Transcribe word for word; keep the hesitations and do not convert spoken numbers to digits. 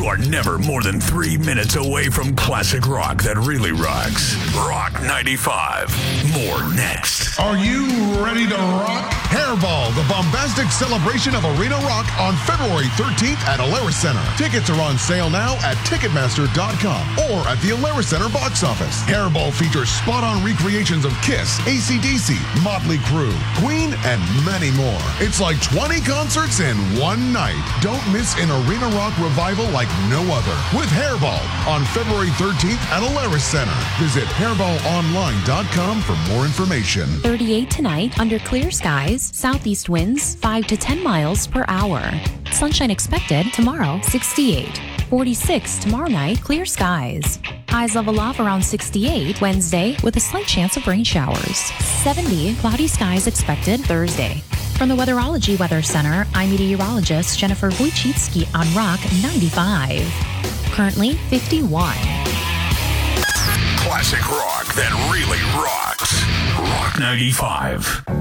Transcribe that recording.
are never more than three minutes away from classic rock that really rocks. Rock ninety-five. More next. Are you ready to rock? Hairball, the bombastic celebration of arena rock on February thirteenth at Alara Center. Tickets are on sale now at Ticketmaster dot com or at the Alara Center box office. Hairball features spot-on recreations of Kiss, A C D C, Motley Crue, Queen, and many more. It's like twenty concerts in one night. Don't miss an arena rock revival like no other with Hairball on February thirteenth at Alara Center. Visit hairball online dot com for more information. thirty-eight tonight under clear skies, southeast winds five to ten miles per hour. Sunshine expected tomorrow, sixty-eight. forty-six tomorrow night, clear skies. Highs level off around sixty-eight Wednesday with a slight chance of rain showers. seventy, cloudy skies expected Thursday. From the Weatherology Weather Center, I'm meteorologist Jennifer Wojcicki on Rock ninety-five. Currently fifty-one. Classic rock that really rocks. Rock ninety-five.